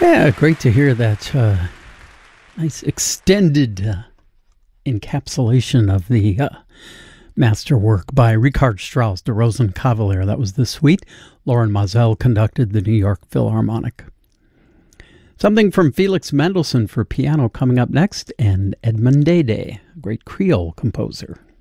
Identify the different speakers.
Speaker 1: Yeah, great to hear that nice extended encapsulation of the masterwork by Richard Strauss, Der Rosenkavalier. That was the suite Lorin Maazel conducted, the New York Philharmonic. Something from Felix Mendelssohn for piano coming up next, and Edmond Dede, a great Creole composer.